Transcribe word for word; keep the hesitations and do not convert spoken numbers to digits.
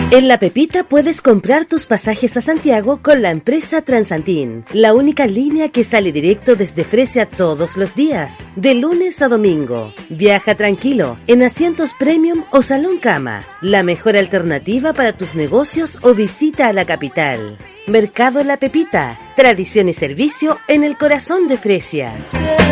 En La Pepita puedes comprar tus pasajes a Santiago con la empresa Transantin, la única línea que sale directo desde Fresia todos los días, de lunes a domingo. Viaja tranquilo, en asientos premium o salón cama, la mejor alternativa para tus negocios o visita a la capital. Mercado La Pepita, tradición y servicio en el corazón de Fresia.